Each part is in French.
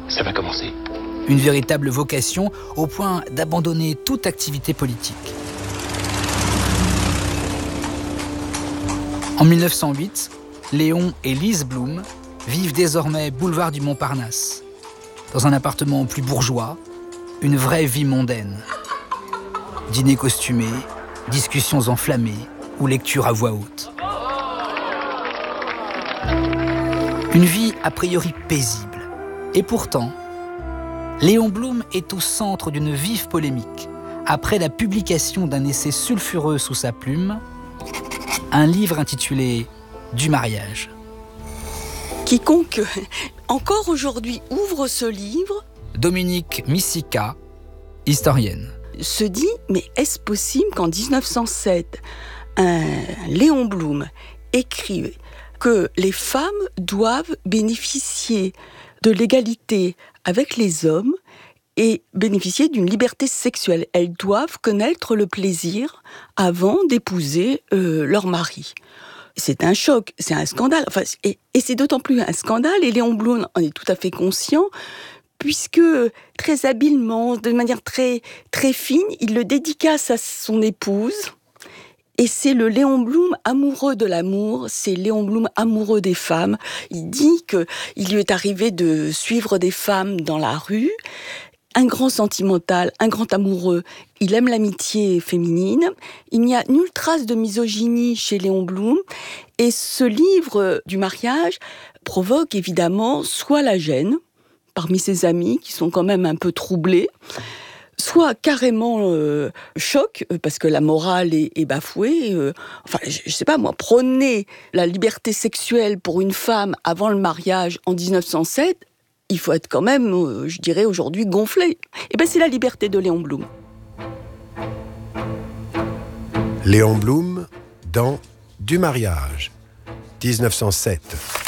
Ça va commencer. Une véritable vocation au point d'abandonner toute activité politique. En 1908, Léon et Lise Blum vivent désormais boulevard du Montparnasse, dans un appartement plus bourgeois, une vraie vie mondaine. Dîners costumés, discussions enflammées ou lecture à voix haute. Une vie a priori paisible. Et pourtant, Léon Blum est au centre d'une vive polémique après la publication d'un essai sulfureux sous sa plume, un livre intitulé « Du mariage ». Quiconque, encore aujourd'hui, ouvre ce livre... Dominique Missika, historienne. Se dit, mais est-ce possible qu'en 1907, un Léon Blum écrive que les femmes doivent bénéficier de l'égalité avec les hommes et bénéficier d'une liberté sexuelle. Elles doivent connaître le plaisir avant d'épouser leur mari. C'est un choc, c'est un scandale. Enfin, et c'est d'autant plus un scandale, et Léon Blum en est tout à fait conscient, puisque très habilement, de manière très, très fine, il le dédicace à son épouse. Et c'est le Léon Blum amoureux de l'amour, c'est Léon Blum amoureux des femmes. Il dit qu'il lui est arrivé de suivre des femmes dans la rue. Un grand sentimental, un grand amoureux. Il aime l'amitié féminine. Il n'y a nulle trace de misogynie chez Léon Blum. Et ce livre du mariage provoque évidemment soit la gêne, parmi ses amis qui sont quand même un peu troublés, soit carrément choc, parce que la morale est bafouée. Enfin, je sais pas moi, prôner la liberté sexuelle pour une femme avant le mariage en 1907, il faut être quand même, je dirais aujourd'hui, gonflé. Et bien c'est la liberté de Léon Blum. Léon Blum dans Du mariage, 1907.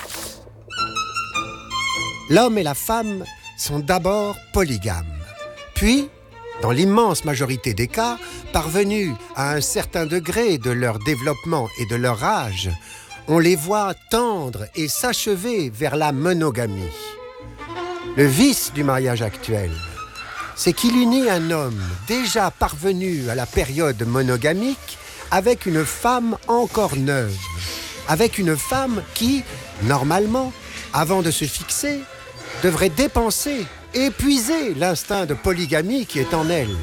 L'homme et la femme sont d'abord polygames, puis, dans l'immense majorité des cas, parvenus à un certain degré de leur développement et de leur âge, on les voit tendre et s'achever vers la monogamie. Le vice du mariage actuel, c'est qu'il unit un homme déjà parvenu à la période monogamique avec une femme encore neuve, avec une femme qui, normalement, avant de se fixer, devrait dépenser, épuiser l'instinct de polygamie qui est en elle.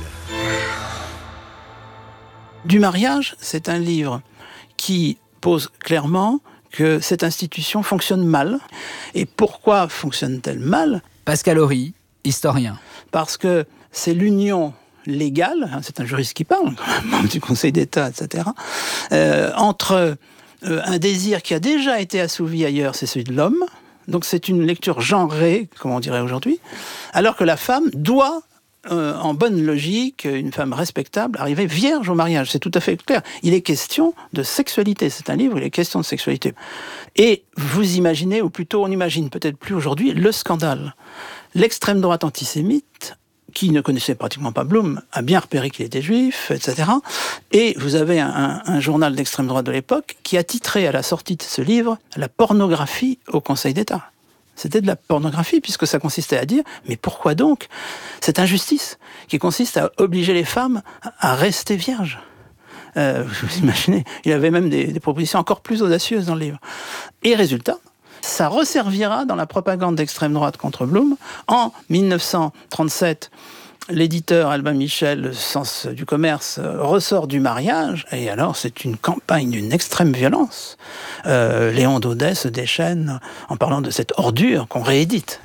Du mariage, c'est un livre qui pose clairement que cette institution fonctionne mal. Et pourquoi fonctionne-t-elle mal ? Pascal Horry, historien. Parce que c'est l'union légale, c'est un juriste qui parle, membre du Conseil d'État, etc., entre un désir qui a déjà été assouvi ailleurs, c'est celui de l'homme. Donc c'est une lecture genrée, comme on dirait aujourd'hui, alors que la femme doit, en bonne logique, une femme respectable, arriver vierge au mariage. C'est tout à fait clair. Il est question de sexualité. C'est un livre où il est question de sexualité. Et vous imaginez, ou plutôt on imagine peut-être plus aujourd'hui, le scandale. L'extrême droite antisémite, qui ne connaissait pratiquement pas Blum, a bien repéré qu'il était juif, etc. Et vous avez un journal d'extrême droite de l'époque qui a titré à la sortie de ce livre « La pornographie au Conseil d'État ». C'était de la pornographie, puisque ça consistait à dire « Mais pourquoi donc cette injustice qui consiste à obliger les femmes à rester vierges ?» Vous imaginez, il y avait même des propositions encore plus audacieuses dans le livre. Et résultat, ça resservira dans la propagande d'extrême droite contre Blum. En 1937, l'éditeur Albin Michel, le sens du commerce, ressort Du mariage, et alors c'est une campagne d'une extrême violence. Léon Daudet se déchaîne en parlant de cette ordure qu'on réédite.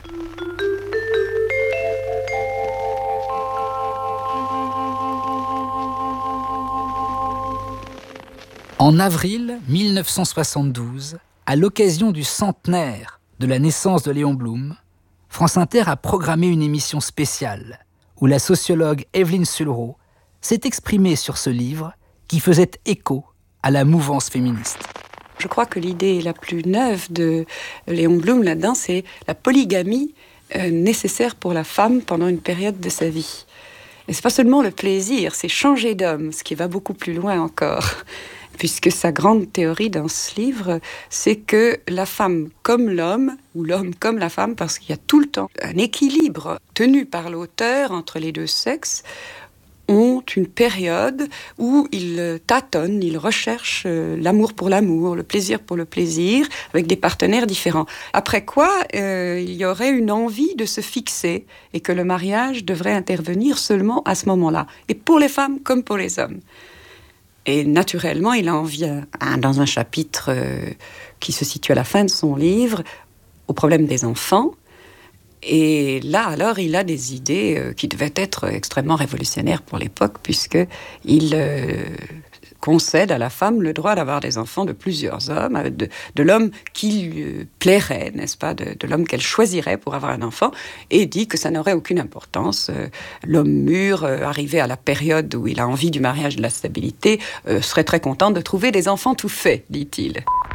En avril 1972, à l'occasion du centenaire de la naissance de Léon Blum, France Inter a programmé une émission spéciale où la sociologue Evelyne Sulro s'est exprimée sur ce livre qui faisait écho à la mouvance féministe. Je crois que l'idée la plus neuve de Léon Blum là-dedans, c'est la polygamie nécessaire pour la femme pendant une période de sa vie. Et c'est pas seulement le plaisir, c'est changer d'homme, ce qui va beaucoup plus loin encore. puisque sa grande théorie dans ce livre, c'est que la femme comme l'homme, ou l'homme comme la femme, parce qu'il y a tout le temps un équilibre tenu par l'auteur entre les deux sexes, ont une période où ils tâtonnent, ils recherchent l'amour pour l'amour, le plaisir pour le plaisir, avec des partenaires différents. Après quoi, il y aurait une envie de se fixer et que le mariage devrait intervenir seulement à ce moment-là, et pour les femmes comme pour les hommes. Et naturellement, il en vient, dans un chapitre qui se situe à la fin de son livre, au problème des enfants. Et là, alors, il a des idées qui devaient être extrêmement révolutionnaires pour l'époque, puisqu'il concède à la femme le droit d'avoir des enfants de plusieurs hommes, de l'homme qui lui plairait, n'est-ce pas, de l'homme qu'elle choisirait pour avoir un enfant, et dit que ça n'aurait aucune importance. L'homme mûr, arrivé à la période où il a envie du mariage, de la stabilité, serait très content de trouver des enfants tout faits, dit-il.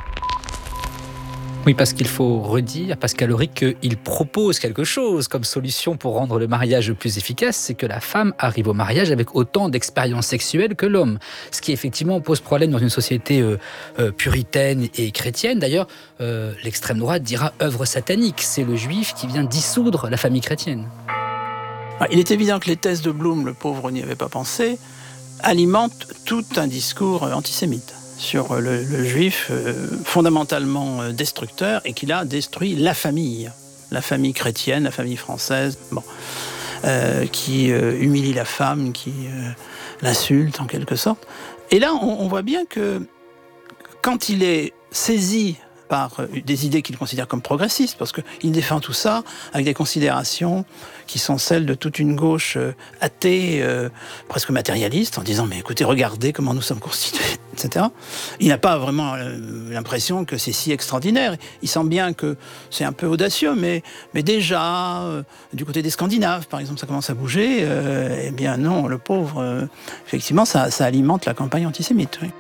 Oui, parce qu'il faut redire, Pascal Auric, qu'il propose quelque chose comme solution pour rendre le mariage plus efficace, c'est que la femme arrive au mariage avec autant d'expérience sexuelle que l'homme. Ce qui effectivement pose problème dans une société puritaine et chrétienne. D'ailleurs, l'extrême droite dira œuvre satanique. C'est le juif qui vient dissoudre la famille chrétienne. Il est évident que les thèses de Bloom, le pauvre n'y avait pas pensé, alimentent tout un discours antisémite sur le juif fondamentalement destructeur, et qui a détruit la famille chrétienne, la famille française, qui humilie la femme, qui l'insulte en quelque sorte. Et là, on voit bien que quand il est saisi par des idées qu'il considère comme progressistes, parce qu'il défend tout ça avec des considérations qui sont celles de toute une gauche athée, presque matérialiste, en disant « mais écoutez, regardez comment nous sommes constitués », etc. Il n'a pas vraiment l'impression que c'est si extraordinaire. Il sent bien que c'est un peu audacieux, mais déjà, du côté des Scandinaves, par exemple, ça commence à bouger. Eh bien non, le pauvre, effectivement, ça alimente la campagne antisémite, oui.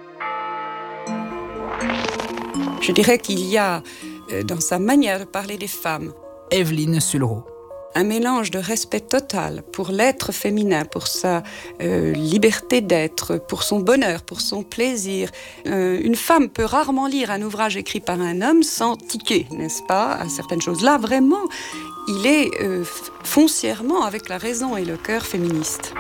Je dirais qu'il y a, dans sa manière de parler des femmes, Evelyne Sulro. Un mélange de respect total pour l'être féminin, pour sa liberté d'être, pour son bonheur, pour son plaisir. Une femme peut rarement lire un ouvrage écrit par un homme sans tiquer, n'est-ce pas, à certaines choses. Là, vraiment, il est foncièrement avec la raison et le cœur féministe.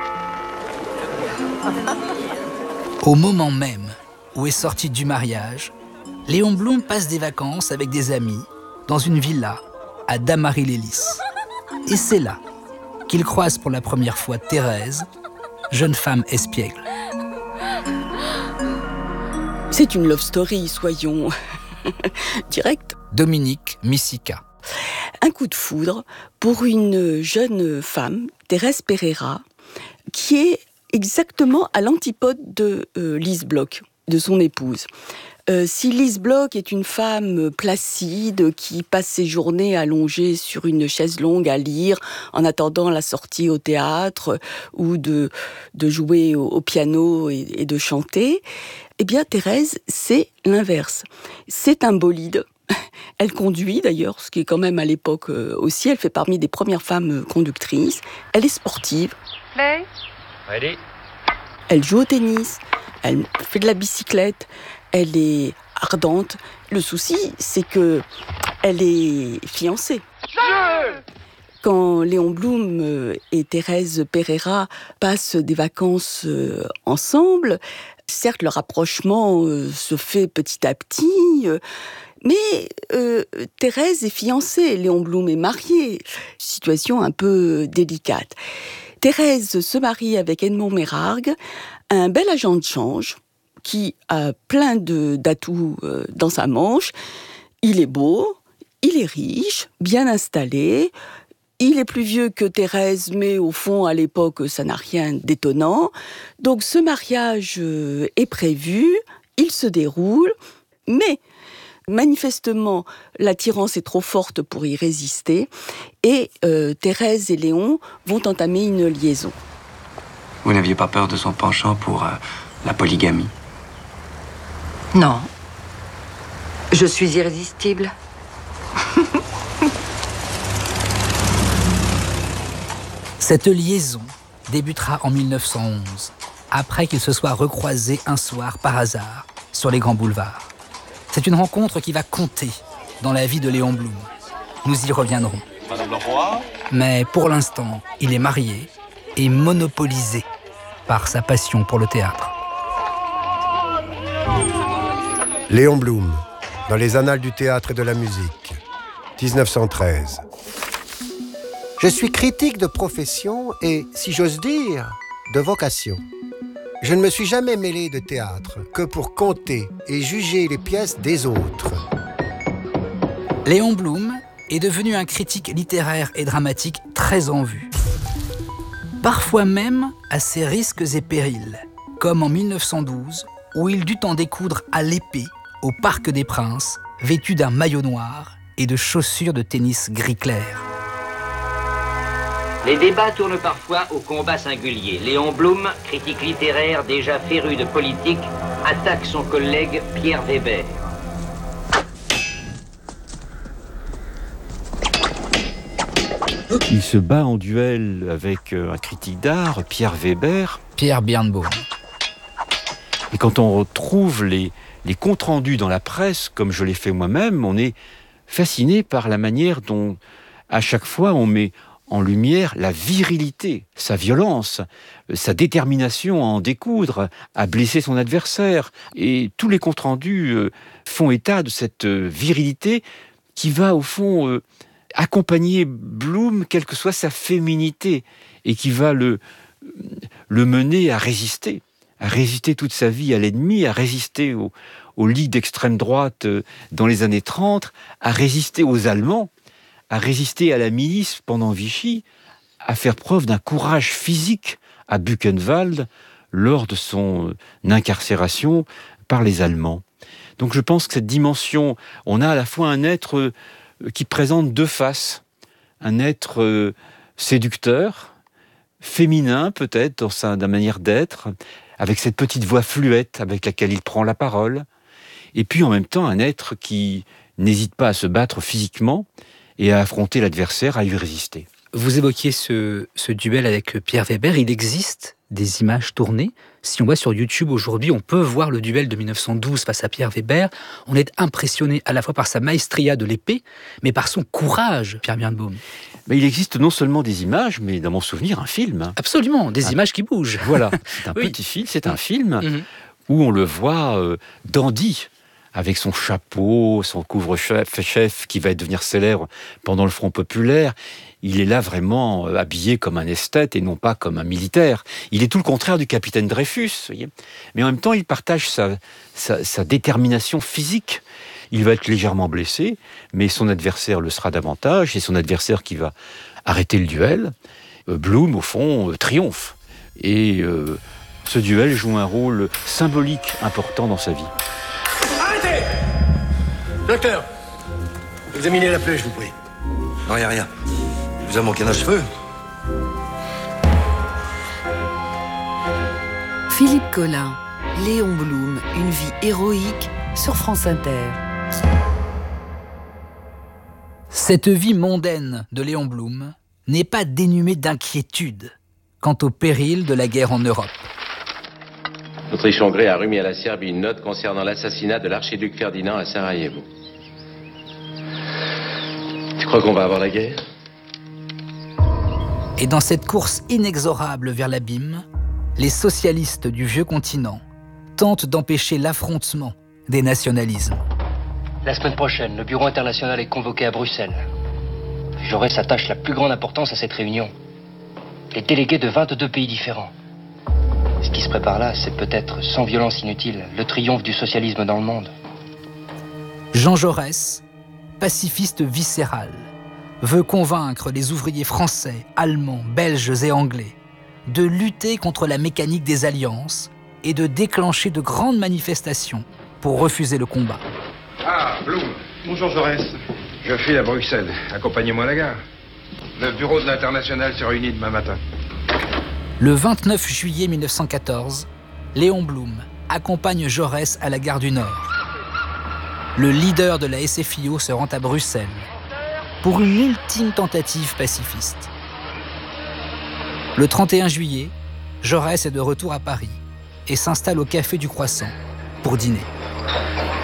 Au moment même où est sorti du mariage, Léon Blum passe des vacances avec des amis dans une villa à Damary-les-Lys. Et c'est là qu'il croise pour la première fois Thérèse, jeune femme espiègle. C'est une love story, soyons directs. Dominique Missika. Un coup de foudre pour une jeune femme, Thérèse Pereira, qui est exactement à l'antipode de Lise Bloch, de son épouse. Si Lise Bloch est une femme placide qui passe ses journées allongée sur une chaise longue à lire en attendant la sortie au théâtre ou de jouer au piano et de chanter, eh bien Thérèse, c'est l'inverse. C'est un bolide. Elle conduit d'ailleurs, ce qui est quand même à l'époque aussi, elle fait parmi des premières femmes conductrices. Elle est sportive. Play. Ready. Elle joue au tennis, elle fait de la bicyclette. Elle est ardente. Le souci, c'est que elle est fiancée. Quand Léon Blum et Thérèse Pereira passent des vacances ensemble, certes, le rapprochement se fait petit à petit, mais Thérèse est fiancée, Léon Blum est marié. Situation un peu délicate. Thérèse se marie avec Edmond Mérargue, un bel agent de change, qui a plein d'atouts dans sa manche. Il est beau, il est riche, bien installé. Il est plus vieux que Thérèse, mais au fond, à l'époque, ça n'a rien d'étonnant. Donc ce mariage est prévu, il se déroule, mais manifestement, l'attirance est trop forte pour y résister. Et Thérèse et Léon vont entamer une liaison. Vous n'aviez pas peur de son penchant pour la polygamie ? Non. Je suis irrésistible. Cette liaison débutera en 1911, après qu'ils se soient recroisés un soir par hasard sur les grands boulevards. C'est une rencontre qui va compter dans la vie de Léon Blum. Nous y reviendrons. Madame Leroy. Mais pour l'instant, il est marié et monopolisé par sa passion pour le théâtre. Léon Blum, dans les annales du théâtre et de la musique, 1913. Je suis critique de profession et, si j'ose dire, de vocation. Je ne me suis jamais mêlé de théâtre que pour compter et juger les pièces des autres. Léon Blum est devenu un critique littéraire et dramatique très en vue. Parfois même à ses risques et périls, comme en 1912, où il dut en découdre à l'épée au Parc des Princes, vêtu d'un maillot noir et de chaussures de tennis gris clair. Les débats tournent parfois au combat singulier. Léon Blum, critique littéraire déjà féru de politique, attaque son collègue Pierre Weber. Il se bat en duel avec un critique d'art, Pierre Weber. Pierre Birnbaum. Et quand on retrouve les comptes rendus dans la presse, comme je l'ai fait moi-même, on est fasciné par la manière dont, à chaque fois, on met en lumière la virilité, sa violence, sa détermination à en découdre, à blesser son adversaire. Et tous les comptes rendus font état de cette virilité qui va, au fond, accompagner Blum, quelle que soit sa féminité, et qui va le mener à résister toute sa vie à l'ennemi, à résister aux ligues d'extrême droite dans les années 30, à résister aux Allemands, à résister à la milice pendant Vichy, à faire preuve d'un courage physique à Buchenwald lors de son incarcération par les Allemands. Donc je pense que cette dimension, on a à la fois un être qui présente deux faces, un être séducteur, féminin peut-être dans sa manière d'être, avec cette petite voix fluette avec laquelle il prend la parole, et puis en même temps un être qui n'hésite pas à se battre physiquement et à affronter l'adversaire, à lui résister. Vous évoquiez ce duel avec Pierre Weber, il existe des images tournées. Si on va sur YouTube aujourd'hui, on peut voir le duel de 1912 face à Pierre Weber. On est impressionné à la fois par sa maestria de l'épée, mais par son courage, Pierre Birnbaum. Mais il existe non seulement des images, mais dans mon souvenir, un film. Absolument, des images qui bougent. Voilà, c'est un petit film, c'est un film où on le voit dandy, avec son chapeau, son couvre-chef qui va devenir célèbre pendant le Front populaire. Il est là vraiment habillé comme un esthète et non pas comme un militaire. Il est tout le contraire du capitaine Dreyfus, voyez. Mais en même temps, il partage sa détermination physique. Il va être légèrement blessé, mais son adversaire le sera davantage. C'est son adversaire qui va arrêter le duel. Blum, au fond, triomphe. Et ce duel joue un rôle symbolique important dans sa vie. Arrêtez! Docteur, examinez la plaie, je vous prie. Non, y a rien. Il vous a manqué un cheveu. Philippe Collin, Léon Blum, une vie héroïque sur France Inter. Cette vie mondaine de Léon Blum n'est pas dénuée d'inquiétude quant au péril de la guerre en Europe. L'Autriche-Hongrie a remis à la Serbie une note concernant l'assassinat de l'archiduc Ferdinand à Sarajevo. Tu crois qu'on va avoir la guerre? Et dans cette course inexorable vers l'abîme, les socialistes du vieux continent tentent d'empêcher l'affrontement des nationalismes. La semaine prochaine, le Bureau international est convoqué à Bruxelles. Jaurès attache la plus grande importance à cette réunion. Les délégués de 22 pays différents. Ce qui se prépare là, c'est peut-être, sans violence inutile, le triomphe du socialisme dans le monde. Jean Jaurès, pacifiste viscéral, veut convaincre les ouvriers français, allemands, belges et anglais de lutter contre la mécanique des alliances et de déclencher de grandes manifestations pour refuser le combat. Ah, Blum. Bonjour Jaurès. Je file à Bruxelles. Accompagnez-moi à la gare. Le bureau de l'International se réunit demain matin. Le 29 juillet 1914, Léon Blum accompagne Jaurès à la gare du Nord. Le leader de la SFIO se rend à Bruxelles pour une ultime tentative pacifiste. Le 31 juillet, Jaurès est de retour à Paris et s'installe au Café du Croissant pour dîner.